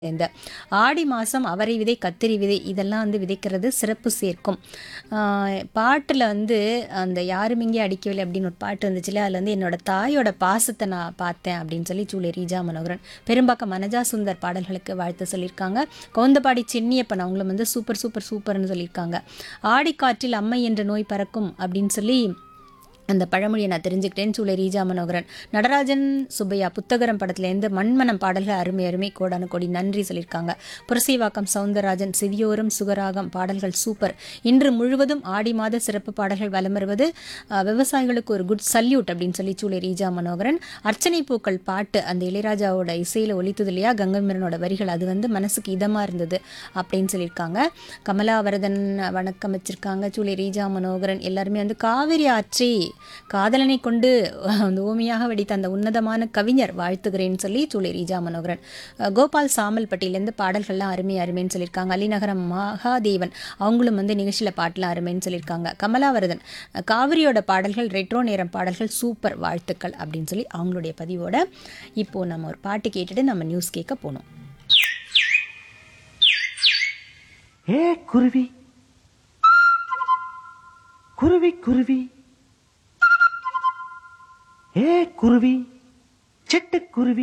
இந்த ஆடி மாதம் அவரை விதை கத்திரி விதை இதெல்லாம் வந்து விதைக்கிறது சிறப்பு சேர்க்கும். பாட்டில் வந்து அந்த யாரும் இங்கே அடிக்கவில்லை அப்படின்னு ஒரு பாட்டு இருந்துச்சுல, அதில் வந்து என்னோட தாயோட பாசத்தை நான் பார்த்தேன் அப்படின்னு சொல்லி சூளை ரீஜா மனோகரன் பெரும்பாக்கம் மனஜா சுந்தர் பாடல்களுக்கு வாழ்த்து சொல்லியிருக்காங்க. கவுந்தபாடி சென்னியப்பன் அவங்களும் வந்து சூப்பர் சூப்பர் சூப்பர்னு சொல்லியிருக்காங்க. ஆடிக்காற்றில் அம்மை என்ற நோய் பறக்கும் அப்படின்னு சொல்லி அந்த பழமொழியை நான் தெரிஞ்சுக்கிட்டேன்னு சூளை ரீஜா மனோகரன். நடராஜன் சுப்பையா புத்தகரம் படத்துலேருந்து மண்மனம் பாடல்கள் அருமை அருமை கோடான கோடி நன்றி சொல்லியிருக்காங்க. புரசைவாக்கம் சவுந்தரராஜன் சிவியோரம் சுகராகம் பாடல்கள் சூப்பர். இன்று முழுவதும் ஆடி மாத சிறப்பு பாடல்கள் வலம் வருவது விவசாயிகளுக்கு ஒரு குட் சல்யூட் அப்படின்னு சொல்லி சூளை ரீஜா மனோகரன். அர்ச்சனை பூக்கள் பாட்டு அந்த இளையராஜாவோட இசையில் ஒலித்தது இல்லையா, கங்கமரனோட வரிகள், அது வந்து மனசுக்கு இதமாக இருந்தது அப்படின்னு சொல்லியிருக்காங்க. கமலாவரதன் வணக்கம் வச்சிருக்காங்க. சூளை ரீஜா மனோகரன் எல்லாருமே வந்து காவிரி ஆற்றி காதலனை கொண்டு அந்த ஓமையாக வெடித்த அந்த உன்னதமான கவிஞர் வாழ்த்துகிறேன்னு சொல்லி சூளை ரீஜா மனோகரன். கோபால் சாமல்பட்டியிலேருந்து பாடல்கள்லாம் அருமை அருமைன்னு சொல்லியிருக்காங்க. அலிநகரம் மகாதேவன் அவங்களும் வந்து நிகழ்ச்சியில் பாட்டெலாம் அருமைன்னு சொல்லியிருக்காங்க. கமலாவரதன் காவிரியோட பாடல்கள் ரெட்ரோ நேரம் பாடல்கள் சூப்பர் வாழ்த்துக்கள் அப்படின்னு சொல்லி அவங்களுடைய பதிவோட இப்போது நம்ம ஒரு பாட்டு கேட்டுட்டு நம்ம நியூஸ் கேட்க போனோம். ஏ குருவி குருவி குருவி ஏ குருவி சிட்டுக்குருவி